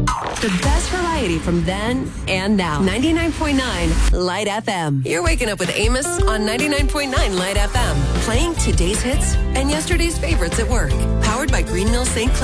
The best variety from then and now. 99.9 Light FM. You're waking up with Amos on 99.9 Light FM. Playing today's hits and yesterday's favorites at work. Powered by Green Mill St. Cloud.